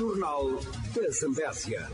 Jornal da Zambésia.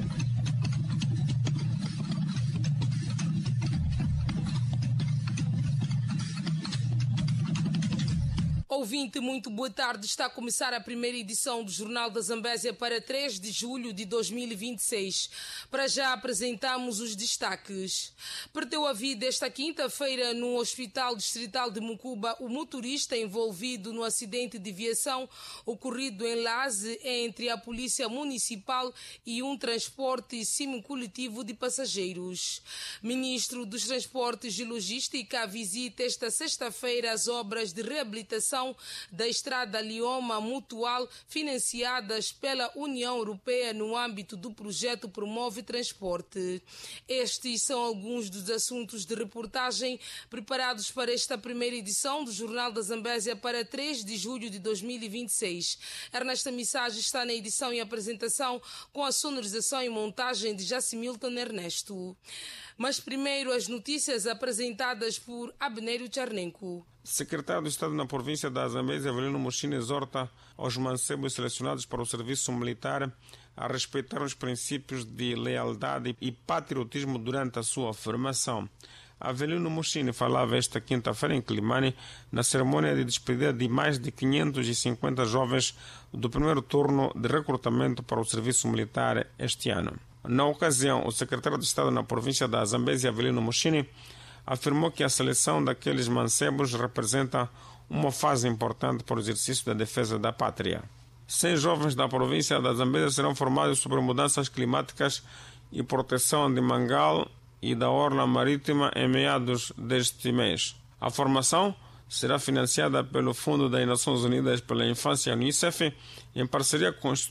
Ouvinte, muito boa tarde. Está a começar a primeira edição do Jornal da Zambésia para 3 de julho de 2026. Para já apresentamos os destaques. Perdeu a vida esta quinta-feira no Hospital Distrital de Mucuba o motorista envolvido no acidente de viação ocorrido em Laze entre a Polícia Municipal e um transporte semicoletivo de passageiros. Ministro dos Transportes e Logística visita esta sexta-feira as obras de reabilitação da estrada Lioma Mutual financiadas pela União Europeia no âmbito do projeto Promove Transporte. Estes são alguns dos assuntos de reportagem preparados para esta primeira edição do Jornal da Zambésia para 3 de julho de 2026. Ernesta Missage está na edição e apresentação com a sonorização e montagem de Jacimilton Ernesto. Mas primeiro as notícias apresentadas por Abneiro Charnenko. Secretário de Estado na província da Zambésia, Avelino Mochini, exorta aos mancebos selecionados para o serviço militar a respeitar os princípios de lealdade e patriotismo durante a sua formação. Avelino Mochini falava esta quinta-feira em Climane na cerimônia de despedida de mais de 550 jovens do primeiro turno de recrutamento para o serviço militar este ano. Na ocasião, o secretário de Estado na província da Zambésia, Avelino Mochini, afirmou que a seleção daqueles mancebos representa uma fase importante para o exercício da defesa da pátria. 100 jovens da província da Zambésia serão formados sobre mudanças climáticas e proteção de Mangal e da orla marítima em meados deste mês. A formação será financiada pelo Fundo das Nações Unidas pela Infância, UNICEF, em parceria com